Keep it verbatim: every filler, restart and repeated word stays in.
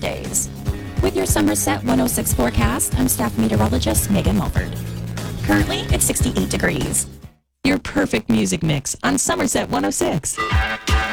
days. With your Somerset one oh six forecast, I'm staff meteorologist Megan Mulford. Currently, it's sixty-eight degrees. Your perfect music mix on Somerset one oh six.